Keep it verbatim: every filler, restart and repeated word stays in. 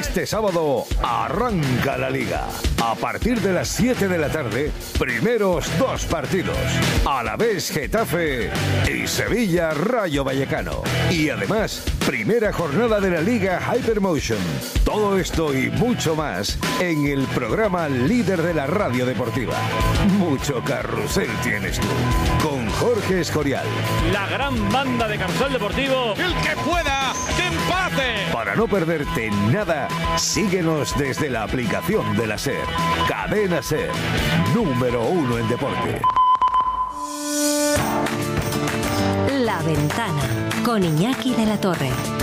Este sábado arranca la Liga. A partir de las siete de la tarde, primeros dos partidos. Alavés Getafe y Sevilla Rayo Vallecano. Y además, primera jornada de la Liga Hypermotion. Todo esto y mucho más en el programa líder de la radio deportiva. Mucho carrusel tienes tú. Con Jorge Escorial. La gran banda de carrusel deportivo. El que pueda, que empate. Para no perderte nada, síguenos desde la aplicación de la SER. Cadena SER, número uno en deporte. La Ventana, con Iñaki de la Torre.